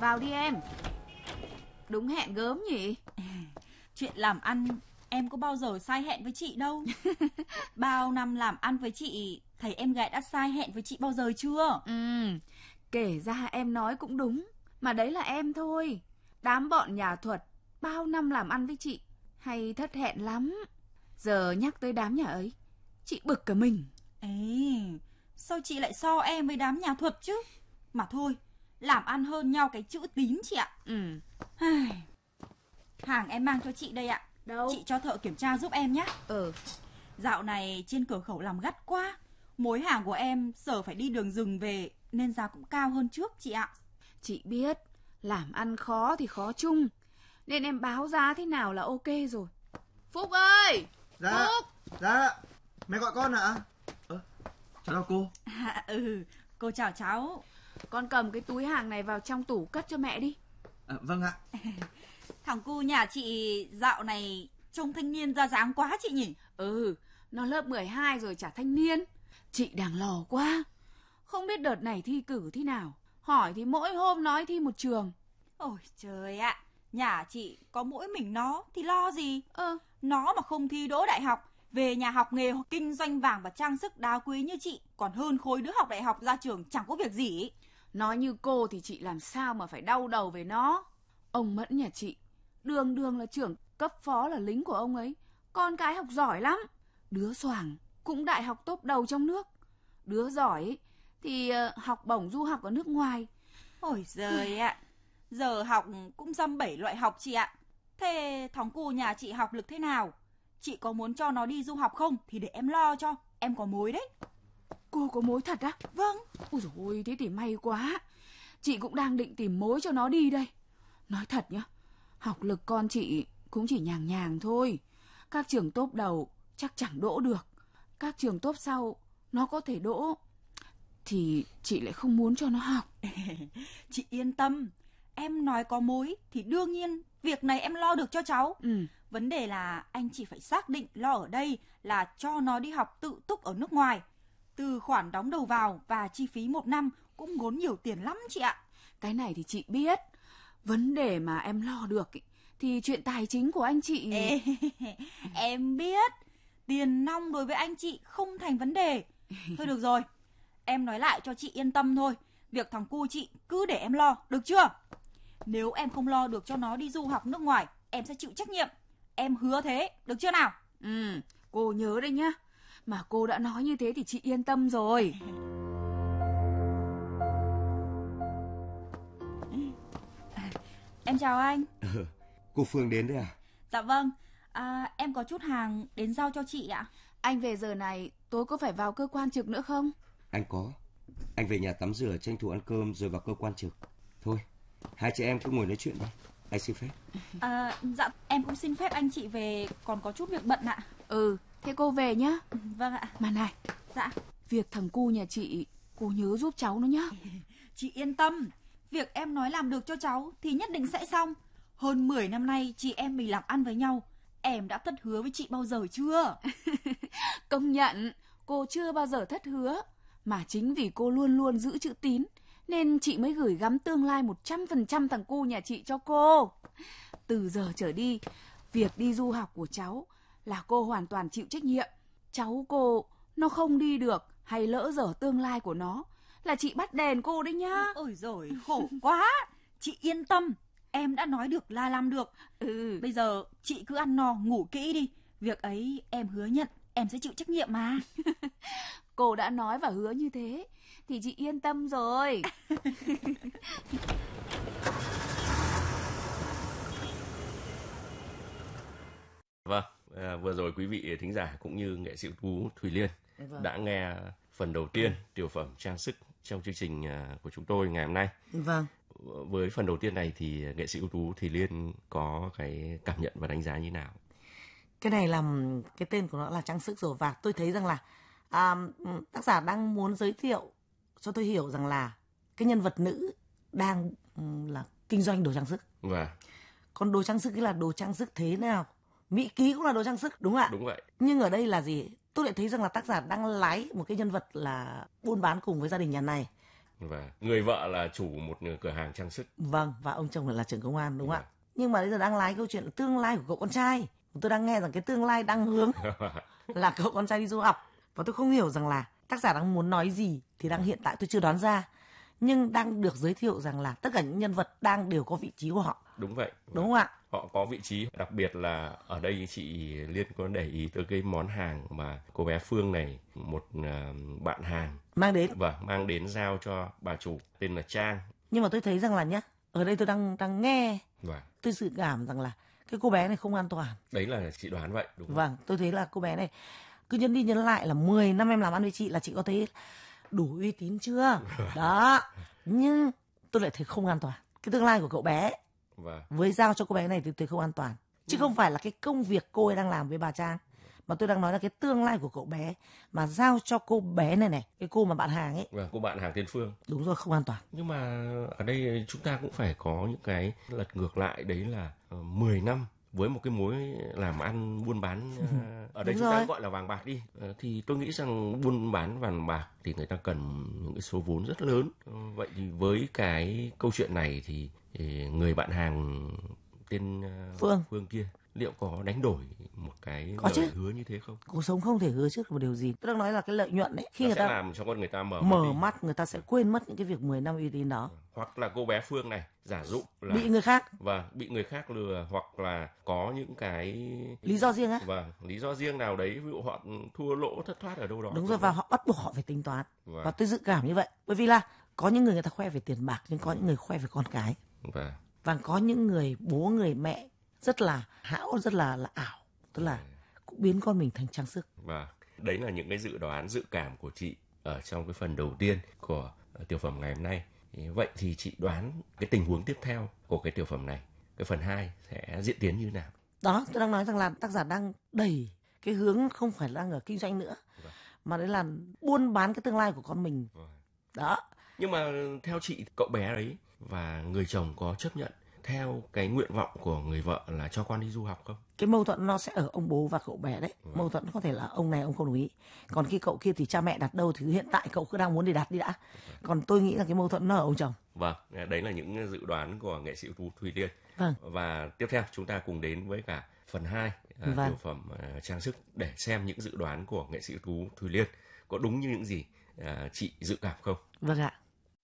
Vào đi em. Đúng hẹn gớm nhỉ? Chuyện làm ăn em có bao giờ sai hẹn với chị đâu. Bao năm làm ăn với chị, thấy em gái đã sai hẹn với chị bao giờ chưa? Kể ra em nói cũng đúng. Mà đấy là em thôi. Đám bọn nhà thuật bao năm làm ăn với chị hay thất hẹn lắm. Giờ nhắc tới đám nhà ấy, chị bực cả mình. Ê, sao chị lại so em với đám nhà thuật chứ? Mà thôi, làm ăn hơn nhau cái chữ tín chị ạ. Hàng em mang cho chị đây ạ. Đâu? Chị cho thợ kiểm tra giúp em nhé. Dạo này trên cửa khẩu làm gắt quá. Mối hàng của em giờ phải đi đường rừng về nên giá cũng cao hơn trước chị ạ. Chị biết, làm ăn khó thì khó chung, nên em báo giá thế nào là ok rồi. Phúc ơi! Dạ. Phúc! Dạ. Mẹ gọi con ạ? Chào cô. Cô chào cháu. Con cầm cái túi hàng này vào trong tủ cất cho mẹ đi. Vâng ạ. Thằng cu nhà chị dạo này trông thanh niên ra dáng quá chị nhỉ? Nó lớp 12 rồi chả thanh niên. Chị đang lo quá. Không biết đợt này thi cử thế nào. Hỏi thì mỗi hôm nói thi một trường. Ôi trời ạ, nhà chị có mỗi mình nó thì lo gì? Nó mà không thi đỗ đại học, về nhà học nghề kinh doanh vàng và trang sức đá quý như chị, còn hơn khối đứa học đại học ra trường chẳng có việc gì. Nói như cô thì chị làm sao mà phải đau đầu về nó. Ông Mẫn nhà chị đường đường là trưởng, cấp phó là lính của ông ấy. Con cái học giỏi lắm. Đứa xoàng cũng đại học top đầu trong nước. Đứa giỏi ấy, thì học bổng du học ở nước ngoài. Ôi giời ạ, giờ học cũng dăm 7 loại học chị ạ. Thế thằng cu nhà chị học lực thế nào? Chị có muốn cho nó đi du học không thì để em lo cho, em có mối đấy. Cô có mối thật á? Vâng. Ôi dồi ôi, thế thì may quá. Chị cũng đang định tìm mối cho nó đi đây. Nói thật nhá, học lực con chị cũng chỉ nhàng nhàng thôi. Các trường top đầu chắc chẳng đỗ được. Các trường top sau nó có thể đỗ, thì chị lại không muốn cho nó học. Chị yên tâm, em nói có mối thì đương nhiên việc này em lo được cho cháu. Vấn đề là anh chỉ phải xác định lo ở đây là cho nó đi học tự túc ở nước ngoài. Từ khoản đóng đầu vào và chi phí 1 năm cũng ngốn nhiều tiền lắm chị ạ. Cái này thì chị biết. Vấn đề mà em lo được ý, thì chuyện tài chính của anh chị. Em biết, tiền nong đối với anh chị không thành vấn đề. Thôi được rồi, em nói lại cho chị yên tâm thôi. Việc thằng cu chị cứ để em lo, được chưa? Nếu em không lo được cho nó đi du học nước ngoài, em sẽ chịu trách nhiệm. Em hứa thế, được chưa nào? Cô nhớ đấy nhá. Mà cô đã nói như thế thì chị yên tâm rồi. Em chào anh. Cô Phương đến đấy à? Dạ vâng, em có chút hàng đến giao cho chị ạ. Anh về giờ này tối có phải vào cơ quan trực nữa không? Anh có. Anh về nhà tắm rửa tranh thủ ăn cơm rồi vào cơ quan trực. Thôi, hai chị em cứ ngồi nói chuyện đi. Anh xin phép. Dạ, em cũng xin phép anh chị về, còn có chút việc bận ạ. Thế cô về nhá. Vâng ạ. Mà này. Dạ. Việc thằng cu nhà chị, cô nhớ giúp cháu nó nhá. Chị yên tâm, việc em nói làm được cho cháu thì nhất định sẽ xong. Hơn 10 năm nay chị em mình làm ăn với nhau, em đã thất hứa với chị bao giờ chưa? Công nhận, cô chưa bao giờ thất hứa. Mà chính vì cô luôn luôn giữ chữ tín, nên chị mới gửi gắm tương lai 100% thằng cu nhà chị cho cô. Từ giờ trở đi, việc đi du học của cháu là cô hoàn toàn chịu trách nhiệm. Cháu cô nó không đi được hay lỡ dở tương lai của nó là chị bắt đền cô đấy nhá. Ôi dồi, khổ quá. Chị yên tâm, em đã nói được là làm được. Bây giờ chị cứ ăn no ngủ kỹ đi. Việc ấy em hứa nhận, em sẽ chịu trách nhiệm mà. Cô đã nói và hứa như thế thì chị yên tâm rồi. Vâng, vừa rồi quý vị thính giả cũng như nghệ sĩ ưu tú Thùy Liên đã nghe phần đầu tiên tiểu phẩm trang sức trong chương trình của chúng tôi ngày hôm nay. Vâng. Với phần đầu tiên này thì nghệ sĩ ưu tú Thùy Liên có cái cảm nhận và đánh giá như nào? Cái này là cái tên của nó là trang sức rồi, và tôi thấy rằng là tác giả đang muốn giới thiệu cho tôi hiểu rằng là cái nhân vật nữ đang là kinh doanh đồ trang sức. Vâng. Còn đồ trang sức là đồ trang sức thế nào? Mỹ ký cũng là đồ trang sức, đúng không ạ? Đúng vậy. Nhưng ở đây là gì? Tôi lại thấy rằng là tác giả đang lái một cái nhân vật là buôn bán cùng với gia đình nhà này. Và người vợ là chủ một cửa hàng trang sức. Vâng, và ông chồng lại là trưởng công an, đúng không ạ? Nhưng mà bây giờ đang lái câu chuyện tương lai của cậu con trai. Tôi đang nghe rằng cái tương lai đang hướng là cậu con trai đi du học. Và tôi không hiểu rằng là tác giả đang muốn nói gì thì đang hiện tại tôi chưa đoán ra. Nhưng đang được giới thiệu rằng là tất cả những nhân vật đang đều có vị trí của họ. Đúng vậy. Đúng không ạ? Họ có vị trí, đặc biệt là ở đây chị Liên có để ý tới cái món hàng mà cô bé Phương này, một bạn hàng mang đến. Vâng, mang đến giao cho bà chủ tên là Trang. Nhưng mà tôi thấy rằng là nhá, ở đây tôi đang nghe, Vâng. tôi dự cảm rằng là cái cô bé này không an toàn. Đấy là chị đoán vậy, đúng không? Vâng, tôi thấy là cô bé này cứ nhấn đi nhấn lại là 10 năm em làm ăn với chị là chị có thấy đủ uy tín chưa? Đó. Nhưng tôi lại thấy không an toàn. Cái tương lai của cậu bé với giao cho cô bé này thì tôi không an toàn. Chứ không phải là cái công việc cô ấy đang làm với bà Trang. Mà tôi đang nói là cái tương lai của cậu bé mà giao cho cô bé này, cái cô mà bạn hàng ấy. Vâng, cô bạn hàng tên Phương. Đúng rồi, không an toàn. Nhưng mà ở đây chúng ta cũng phải có những cái lật ngược lại, đấy là 10 năm với một cái mối làm ăn buôn bán ở đây chúng ta gọi là vàng bạc đi, thì tôi nghĩ rằng buôn bán vàng bạc thì người ta cần những cái số vốn rất lớn. Vậy thì với cái câu chuyện này thì người bạn hàng tên Phương kia liệu có đánh đổi một cái lời hứa như thế không? Cuộc sống không thể hứa trước một điều gì. Tôi đang nói là cái lợi nhuận đấy. Khi nó người ta làm cho con người ta mở mắt, người ta sẽ quên mất những cái việc 10 năm uy tín đó. Hoặc là cô bé Phương này giả dụ là bị người khác và bị người khác lừa, hoặc là có những cái lý do riêng á. Vâng, lý do riêng nào đấy, ví dụ họ thua lỗ thất thoát ở đâu đó. Đúng rồi, và họ bắt buộc họ phải tính toán. Và tôi dự cảm như vậy. Bởi vì là có những người ta khoe về tiền bạc, nhưng có những người khoe về con cái. Và có những người bố người mẹ rất là hão, rất là ảo, tức là cũng biến con mình thành trang sức. Và đấy là những cái dự đoán, dự cảm của chị ở trong cái phần đầu tiên của tiểu phẩm ngày hôm nay. Vậy thì chị đoán cái tình huống tiếp theo của cái tiểu phẩm này, cái phần 2 sẽ diễn tiến như nào? Đó, tôi đang nói rằng là tác giả đang đẩy cái hướng không phải đang ở kinh doanh nữa, mà đấy là buôn bán cái tương lai của con mình. Đó. Nhưng mà theo chị, cậu bé ấy và người chồng có chấp nhận theo cái nguyện vọng của người vợ là cho con đi du học không? Cái mâu thuẫn nó sẽ ở ông bố và cậu bé đấy. Mâu thuẫn có thể là ông này ông không đồng ý. Còn cái cậu kia thì cha mẹ đặt đâu thì hiện tại cậu cứ đang muốn đi đặt đi đã. Còn tôi nghĩ là cái mâu thuẫn nó ở ông chồng. Vâng, đấy là những dự đoán của nghệ sĩ ưu tú Thùy Liên. Vâng. Và tiếp theo chúng ta cùng đến với cả phần 2 tiểu phẩm trang sức để xem những dự đoán của nghệ sĩ ưu tú Thùy Liên có đúng như những gì chị dự cảm không? Vâng ạ.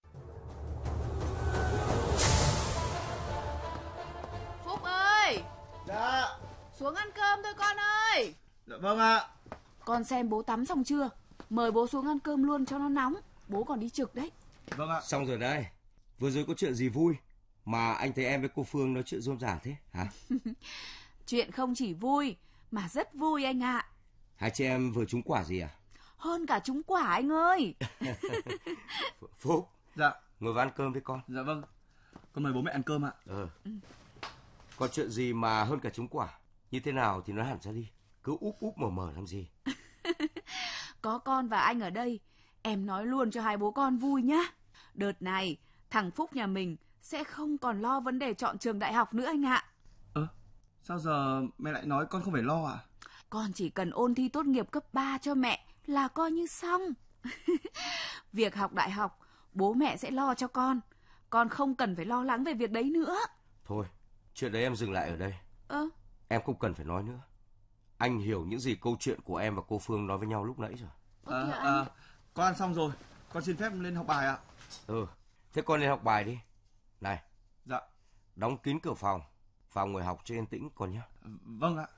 Phúc ơi! Dạ. Xuống ăn cơm thôi con ơi. Dạ vâng ạ. Con xem bố tắm xong chưa? Mời bố xuống ăn cơm luôn cho nó nóng. Bố còn đi trực đấy. Vâng ạ. Xong rồi đây. Vừa rồi có chuyện gì vui mà anh thấy em với cô Phương nói chuyện rôm rả thế hả? Chuyện không chỉ vui mà rất vui anh ạ. Hai chị em vừa trúng quả gì à? Hơn cả trúng quả anh ơi. Phúc. Dạ. Ngồi vào ăn cơm với con. Dạ vâng. Con mời bố mẹ ăn cơm ạ. Có chuyện gì mà hơn cả trúng quả? Như thế nào thì nói hẳn ra đi. Cứ úp mở làm gì? Có con và anh ở đây, em nói luôn cho hai bố con vui nhá. Đợt này, thằng Phúc nhà mình sẽ không còn lo vấn đề chọn trường đại học nữa anh ạ. Sao giờ mẹ lại nói con không phải lo à? Con chỉ cần ôn thi tốt nghiệp cấp 3 cho mẹ là coi như xong. Việc học đại học, bố mẹ sẽ lo cho con. Con không cần phải lo lắng về việc đấy nữa. Thôi, chuyện đấy em dừng lại ở đây. Em không cần phải nói nữa. Anh hiểu những gì câu chuyện của em và cô Phương nói với nhau lúc nãy rồi. Con ăn xong rồi. Con xin phép lên học bài ạ. Thế con lên học bài đi. Này. Dạ. Đóng kín cửa phòng. Vào ngồi học cho yên tĩnh con nhé. Vâng ạ.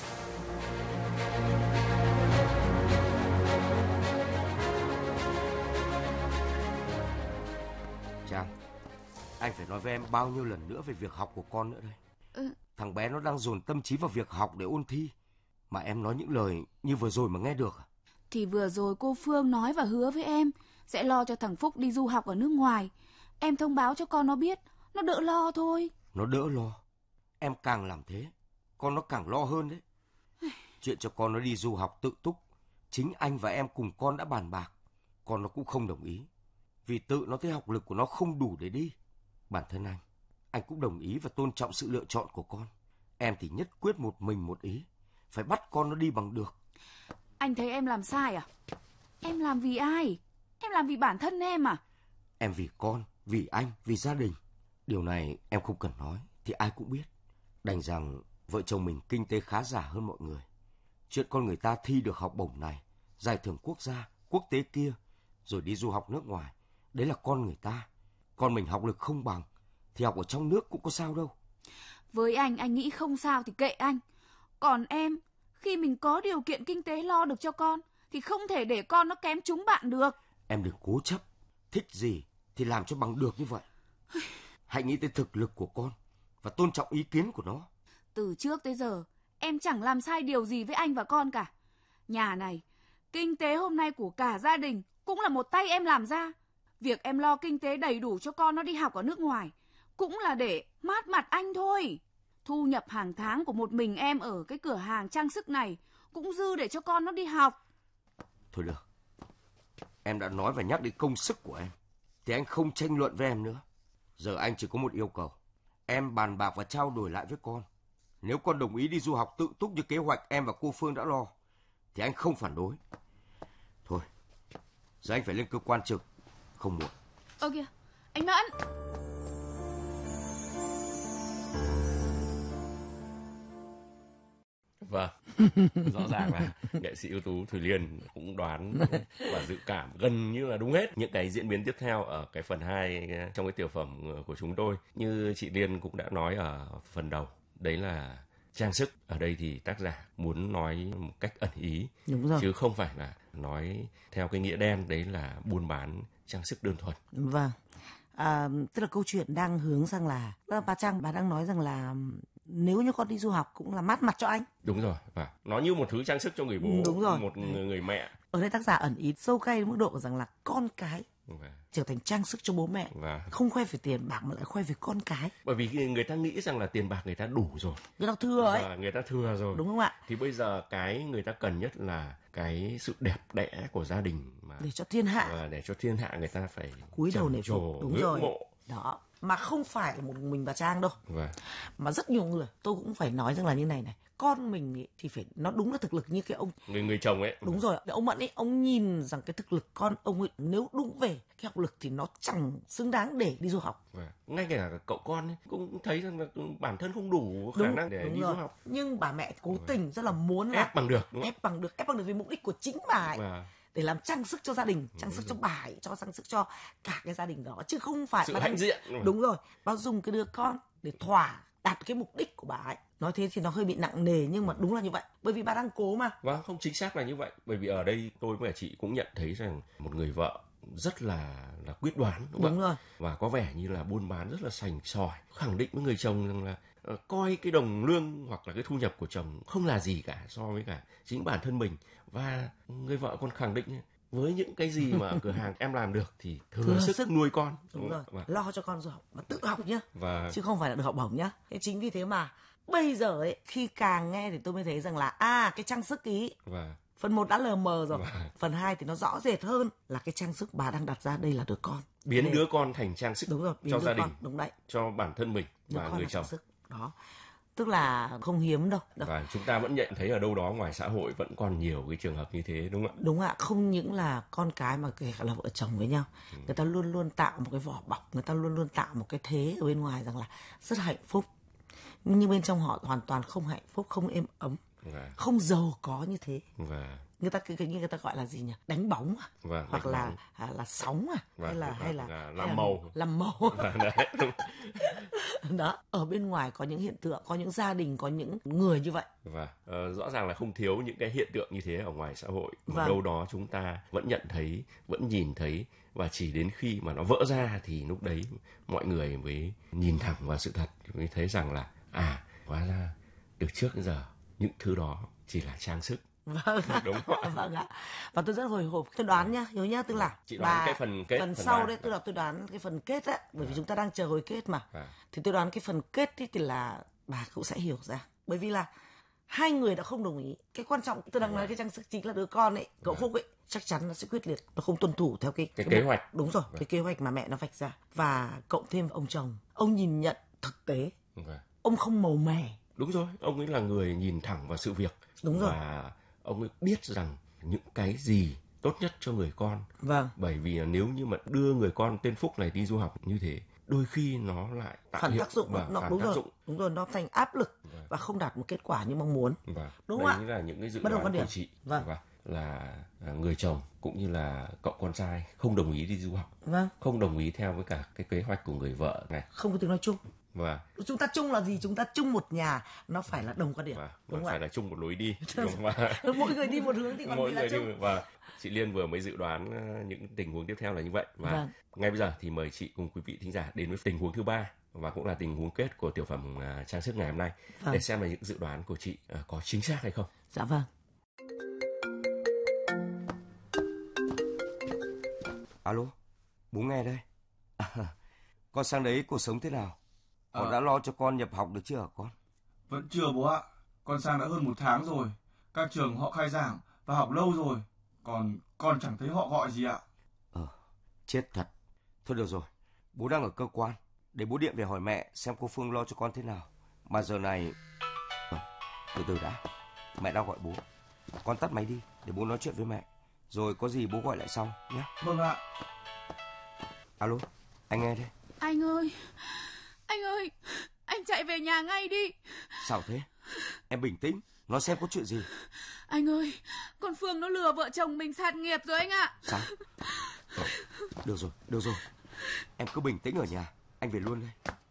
Trang, anh phải nói với em bao nhiêu lần nữa về việc học của con nữa đây. Thằng bé nó đang dồn tâm trí vào việc học để ôn thi. Mà em nói những lời như vừa rồi mà nghe được à? Thì vừa rồi cô Phương nói và hứa với em sẽ lo cho thằng Phúc đi du học ở nước ngoài. Em thông báo cho con nó biết, nó đỡ lo thôi. Nó đỡ lo. Em càng làm thế, con nó càng lo hơn đấy. Chuyện cho con nó đi du học tự túc, chính anh và em cùng con đã bàn bạc. Con nó cũng không đồng ý. Vì tự nó thấy học lực của nó không đủ để đi. Bản thân anh cũng đồng ý và tôn trọng sự lựa chọn của con. Em thì nhất quyết một mình một ý, phải bắt con nó đi bằng được. Anh thấy em làm sai à? Em làm vì ai? Em làm vì bản thân em à? Em vì con, vì anh, vì gia đình. Điều này em không cần nói thì ai cũng biết. Đành rằng vợ chồng mình kinh tế khá giả hơn mọi người. Chuyện con người ta thi được học bổng này, giải thưởng quốc gia, quốc tế kia, rồi đi du học nước ngoài, đấy là con người ta. Con mình học lực không bằng thì học ở trong nước cũng có sao đâu. Với anh nghĩ không sao thì kệ anh. Còn em, khi mình có điều kiện kinh tế lo được cho con thì không thể để con nó kém chúng bạn được. Em đừng cố chấp, thích gì thì làm cho bằng được như vậy. Hãy nghĩ tới thực lực của con và tôn trọng ý kiến của nó. Từ trước tới giờ, em chẳng làm sai điều gì với anh và con cả. Nhà này, kinh tế hôm nay của cả gia đình cũng là một tay em làm ra. Việc em lo kinh tế đầy đủ cho con nó đi học ở nước ngoài cũng là để mát mặt anh thôi. Thu nhập hàng tháng của một mình em ở cái cửa hàng trang sức này cũng dư để cho con nó đi học. Thôi được, em đã nói và nhắc đến công sức của em thì anh không tranh luận với em nữa. Giờ anh chỉ có một yêu cầu. Em bàn bạc và trao đổi lại với con. Nếu con đồng ý đi du học tự túc như kế hoạch em và cô Phương đã lo thì anh không phản đối. Thôi, giờ anh phải lên cơ quan trực, không muộn. Ơ kìa, anh Mẫn. Vâng, rõ ràng là nghệ sĩ ưu tú Thùy Liên cũng đoán và dự cảm gần như là đúng hết những cái diễn biến tiếp theo ở cái phần 2 trong cái tiểu phẩm của chúng tôi. Như chị Liên cũng đã nói ở phần đầu, đấy là trang sức. Ở đây thì tác giả muốn nói một cách ẩn ý, Đúng rồi. chứ không phải là nói theo cái nghĩa đen đấy là buôn bán trang sức đơn thuần. Vâng. Tức là câu chuyện đang hướng sang là bà Trang, bà đang nói rằng là nếu như con đi du học cũng là mát mặt cho anh. Đúng rồi, và nó như một thứ trang sức cho người bố, Đúng rồi. một người mẹ. Ở đây tác giả ẩn ý sâu cay đến mức độ rằng là con cái Và trở thành trang sức cho bố mẹ. Không khoe về tiền bạc mà lại khoe về con cái. Bởi vì người ta nghĩ rằng là tiền bạc người ta đủ rồi, Người ta thừa ấy. và người ta thừa rồi. Đúng không ạ? Thì bây giờ cái người ta cần nhất là cái sự đẹp đẽ của gia đình mà Để cho thiên hạ. Và để cho thiên hạ người ta phải cúi đầu nể phục. Đúng ngưỡng rồi. mộ. Đó. Mà không phải là một mình bà Trang đâu. Và Mà rất nhiều người. Tôi cũng phải nói rằng là như này. Con mình ấy, thì phải nó đúng là thực lực như cái ông người chồng ấy. Đúng rồi, ông Mẫn ấy, ông nhìn rằng cái thực lực con ông ấy nếu đúng về cái học lực thì nó chẳng xứng đáng để đi du học. Và ngay cả cậu con ấy cũng thấy rằng là bản thân không đủ khả năng để đi rồi. du học. Nhưng bà mẹ cố tình rất là muốn là ép bằng được, ép bằng được vì mục đích của chính bà ấy. Để làm trang sức cho gia đình, trang sức cho bà ấy, cho trang sức cho cả cái gia đình đó, chứ không phải sự hãnh diện. Đúng rồi, bà dùng cái đứa con để đạt cái mục đích của bà ấy. Nói thế thì nó hơi bị nặng nề, nhưng mà đúng là như vậy, bởi vì bà đang cố mà. Vâng, không, chính xác là như vậy. Bởi vì ở đây tôi và chị cũng nhận thấy rằng một người vợ rất là quyết đoán, đúng rồi, và có vẻ như là buôn bán rất là sành sỏi, khẳng định với người chồng rằng là coi cái đồng lương hoặc là cái thu nhập của chồng không là gì cả so với cả chính bản thân mình. Và người vợ còn khẳng định với những cái gì mà cửa hàng em làm được thì thừa sức nuôi con. Đúng rồi, lo cho con du học mà tự học nhá, chứ không phải là được học bổng nhá. Thế chính vì thế mà bây giờ ấy, khi càng nghe thì tôi mới thấy rằng là cái trang sức ý phần 1 đã lờ mờ rồi, phần 2 thì nó rõ rệt hơn là cái trang sức bà đang đặt ra đây là đứa con, biến đứa con thành trang sức. Đúng rồi, cho gia đình, đúng đấy, cho bản thân mình và người chồng. Đó, tức là không hiếm đâu. Và chúng ta vẫn nhận thấy ở đâu đó ngoài xã hội vẫn còn nhiều cái trường hợp như thế, đúng không ạ? Đúng ạ, không những là con cái mà kể cả là vợ chồng với nhau, người ta luôn luôn tạo một cái vỏ bọc, người ta luôn luôn tạo một cái thế ở bên ngoài rằng là rất hạnh phúc, nhưng bên trong họ hoàn toàn không hạnh phúc, không êm ấm, không giàu có như thế. Người ta như người ta gọi là gì nhỉ, đánh bóng hoặc là sóng hay là làm màu đó. Ở bên ngoài có những hiện tượng, có những gia đình, có những người như vậy. Và rõ ràng là không thiếu những cái hiện tượng như thế ở ngoài xã hội mà đâu đó chúng ta vẫn nhận thấy, vẫn nhìn thấy, và chỉ đến khi mà nó vỡ ra thì lúc đấy mọi người mới nhìn thẳng vào sự thật, mới thấy rằng là hóa ra từ trước đến giờ những thứ đó chỉ là trang sức. Vâng. Đúng không? Vâng ạ. Và tôi rất hồi hộp. Tôi đoán nhá, Hiếu nhá, tức là chị đoán cái phần kết, phần sau đấy, tức là tôi đoán cái phần kết á, bởi vì chúng ta đang chờ hồi kết mà. Thì tôi đoán cái phần kết thì là bà cũng sẽ hiểu ra. Bởi vì là hai người đã không đồng ý. Cái quan trọng tôi đang nói cái trang sức chính là đứa con ấy, cậu Phúc ấy, chắc chắn nó sẽ quyết liệt, nó không tuân thủ theo cái kế hoạch. Đúng rồi, cái kế hoạch mà mẹ nó vạch ra. Và cộng thêm ông chồng, ông nhìn nhận thực tế. Ông không màu mè. Đúng rồi, ông ấy là người nhìn thẳng vào sự việc. Đúng rồi. Và ông ấy biết rằng những cái gì tốt nhất cho người con. Vâng. Bởi vì nếu như mà đưa người con tên Phúc này đi du học như thế, đôi khi nó lại tạo Phản hiệu tác dụng, và nó phản đúng tác rồi, dụng. đúng rồi, nó thành áp lực và không đạt một kết quả như mong muốn. Đúng không ạ? Đấy là những cái dự Bất đồng đoán quan của điểm. chị. Vâng. Là người chồng cũng như là cậu con trai không đồng ý đi du học. Vâng. Không đồng ý theo với cả cái kế hoạch của người vợ này. Không có tiếng nói chung. Và Chúng ta chung là gì? Chúng ta chung một nhà, nó phải là đồng quan điểm. Đúng phải là chung một lối đi. Mỗi người đi một hướng thì còn mỗi gì là người chung. đi. Và chị Liên vừa mới dự đoán những tình huống tiếp theo là như vậy. Và ngay bây giờ thì mời chị cùng quý vị thính giả đến với tình huống thứ 3 và cũng là tình huống kết của tiểu phẩm trang sức ngày hôm nay để xem là những dự đoán của chị có chính xác hay không. Dạ vâng. Alo, bố nghe đây. Con sang đấy cuộc sống thế nào? Con đã lo cho con nhập học được chưa hả con? Vẫn chưa bố ạ. Con sang đã hơn 1 tháng rồi. Các trường họ khai giảng và học lâu rồi. Còn con chẳng thấy họ gọi gì ạ. Chết thật. Thôi được rồi, bố đang ở cơ quan. Để bố điện về hỏi mẹ xem cô Phương lo cho con thế nào. Mà giờ này... từ từ đã. Mẹ đang gọi bố. Con tắt máy đi để bố nói chuyện với mẹ. Rồi có gì bố gọi lại sau nhé. Vâng ạ. Alo, anh nghe đây. Anh ơi, anh chạy về nhà ngay đi. Sao thế? Em bình tĩnh, nói xem có chuyện gì. Anh ơi, con Phương nó lừa vợ chồng mình sạt nghiệp rồi anh ạ. Sao? Được rồi. Em cứ bình tĩnh ở nhà, anh về luôn đây.